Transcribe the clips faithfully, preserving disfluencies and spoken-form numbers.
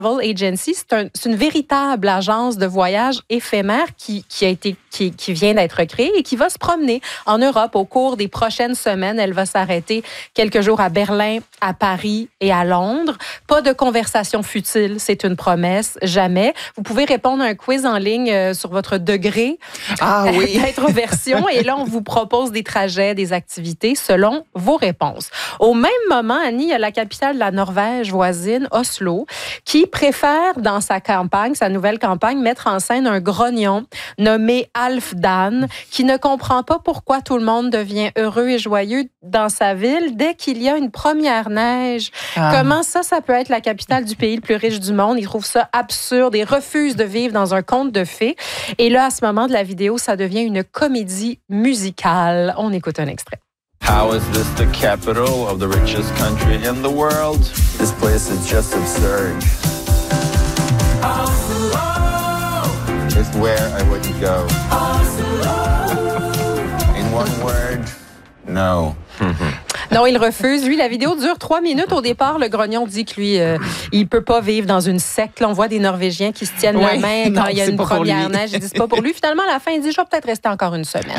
Travel Agency, c'est, un, c'est une véritable agence de voyage éphémère qui, qui, a été, qui, qui vient d'être créée et qui va se promener en Europe au cours des prochaines semaines. Elle va s'arrêter quelques jours à Berlin, à Paris et à Londres. Pas de conversation futile, c'est une promesse, jamais. Vous pouvez répondre à un quiz en ligne sur votre degré ah, oui. d'introversion et là, on vous propose des trajets, des activités selon vos réponses. Au même moment, Annie, il y a la capitale de la Norvège voisine, Oslo, qui préfère dans sa campagne, sa nouvelle campagne, mettre en scène un grognon nommé Halfdan qui ne comprend pas pourquoi tout le monde devient heureux et joyeux dans sa ville dès qu'il y a une première neige. Ah. Comment ça, ça peut être la capitale du pays le plus riche du monde? Il trouve ça absurde et refuse de vivre dans un conte de fées. Et là, à ce moment de la vidéo, ça devient une comédie musicale. On écoute un extrait. How is this the capital of the richest country in the world? This place is just absurd. Oslo! It's where I wouldn't go. Oslo! In one word, no. Non, il refuse. Lui, la vidéo dure trois minutes. Au départ, le grognon dit que lui, euh, il peut pas vivre dans une secte. Là, on voit des Norvégiens qui se tiennent oui, la main quand non, il y a une première neige. Ils disent pas pour lui. Finalement, à la fin, il dit, je vais peut-être rester encore une semaine.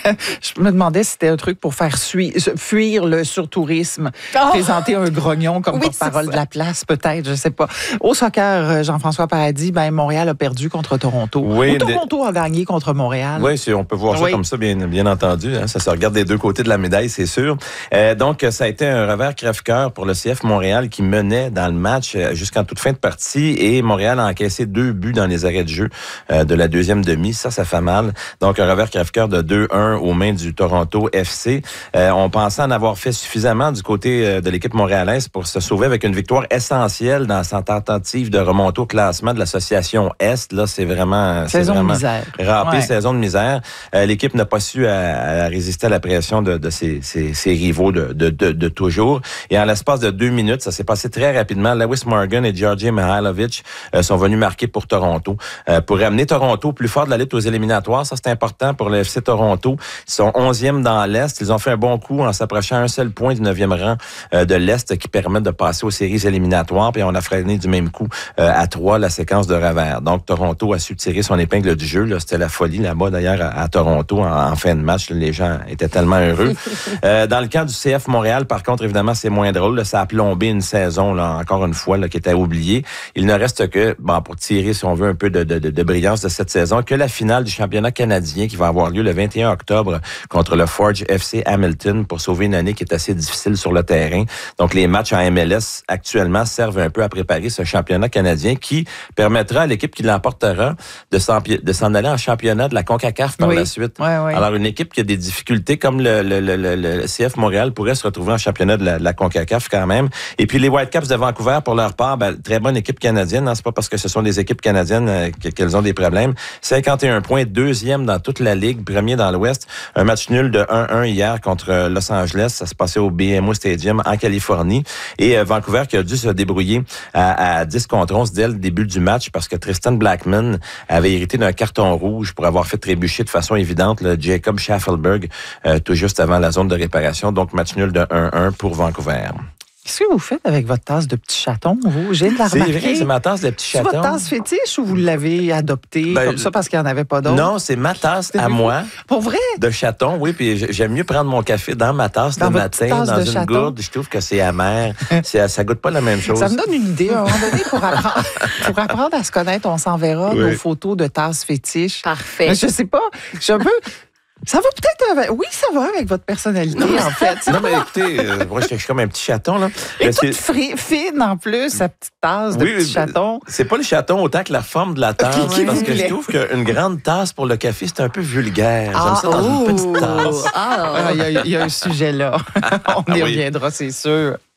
Je me demandais si c'était un truc pour faire fuir, fuir le surtourisme. Oh! Présenter un grognon comme oui, porte-parole de la place, peut-être, je sais pas. Au soccer, Jean-François Paradis, ben, Montréal a perdu contre Toronto. Oui, Ou Toronto des... a gagné contre Montréal. Oui, on peut voir ça oui. comme ça, bien, bien entendu. Hein. Ça se regarde des deux côtés de la médaille, c'est sûr. Euh, donc, ça a été un revers crève-cœur pour le C F Montréal qui menait dans le match jusqu'en toute fin de partie et Montréal a encaissé deux buts dans les arrêts de jeu euh, de la deuxième demi. Ça, ça fait mal. Donc, un revers crève-cœur de deux un aux mains du Toronto F C. Euh, on pensait en avoir fait suffisamment du côté de l'équipe montréalaise pour se sauver avec une victoire essentielle dans sa tentative de remonter au classement de l'association Est. Là, c'est vraiment... Saison c'est vraiment de misère. Râpé, ouais. saison de misère. Euh, l'équipe n'a pas su à, à résister à la pression de, de ses, ses, ses rivaux de, de, de, de toujours. Et en l'espace de deux minutes, ça s'est passé très rapidement. Lewis Morgan et Georgi Mihailovic euh, sont venus marquer pour Toronto. Euh, pour amener Toronto plus fort de la lutte aux éliminatoires, ça c'est important pour le F C Toronto. Ils sont onzième dans l'Est. Ils ont fait un bon coup en s'approchant à un seul point du neuvième rang euh, de l'Est qui permet de passer aux séries éliminatoires. Puis on a freiné du même coup euh, à trois la séquence de revers. Donc Toronto a su tirer son épingle du jeu. Là, c'était la folie là-bas d'ailleurs à, à Toronto en, en fin de match. Là, les gens étaient tellement heureux. euh, dans le camp du C F Montréal, par contre, évidemment, c'est moins drôle. Là, ça a plombé une saison, là, encore une fois, là, qui était oubliée. Il ne reste que, bon, pour tirer, si on veut, un peu de, de, de brillance de cette saison, que la finale du championnat canadien qui va avoir lieu le vingt et un octobre contre le Forge F C Hamilton pour sauver une année qui est assez difficile sur le terrain. Donc, les matchs en M L S actuellement servent un peu à préparer ce championnat canadien qui permettra à l'équipe qui l'emportera de s'en, de s'en aller en championnat de la CONCACAF par oui. la suite. Oui, oui. Alors, une équipe qui a des difficultés comme le, le, le, le, le C F Montréal pourrait se retrouver en championnat de la, de la CONCACAF quand même. Et puis, les Whitecaps de Vancouver, pour leur part, ben, très bonne équipe canadienne. Hein, c'est pas parce que ce sont des équipes canadiennes euh, qu'elles ont des problèmes. cinquante et un points, deuxième dans toute la Ligue, premier dans l'Ouest. Un match nul de un un hier contre Los Angeles. Ça se passait au B M O Stadium en Californie. Et euh, Vancouver qui a dû se débrouiller à, à dix contre onze dès le début du match parce que Tristan Blackman avait hérité d'un carton rouge pour avoir fait trébucher de façon évidente le Jacob Schaffelberg euh, tout juste avant la zone de réparation. Donc, match nul de un un pour Vancouver. Qu'est-ce que vous faites avec votre tasse de petit chaton, vous? J'ai de la C'est remarquer. vrai, c'est ma tasse de petit chaton. C'est votre tasse fétiche ou vous l'avez adoptée ben, comme ça parce qu'il n'y en avait pas d'autre? Non, c'est ma tasse à moi. Pour vrai? De chaton, oui. Puis j'aime mieux prendre mon café dans ma tasse dans le matin, dans une chaton. gourde. Je trouve que c'est amer. c'est, ça goûte pas la même chose. Ça me donne une idée. À un moment donné, pour apprendre, pour apprendre à se connaître, on s'enverra oui. nos photos de tasses fétiches. Parfait. Mais je sais pas. Je suis un peu... Ça va peut-être avec... Oui, ça va avec votre personnalité, en fait. Non, mais écoutez, euh, moi, je suis comme un petit chaton, là. Et mais toute fri- fine, en plus, sa petite tasse de oui, petit chaton. C'est pas le chaton autant que la forme de la tasse, oui, parce que je trouve qu'une grande tasse pour le café, c'est un peu vulgaire. Ah, J'aime ça dans oh, une petite tasse. Ah, il y, y a un sujet là. On y oui. reviendra, c'est sûr.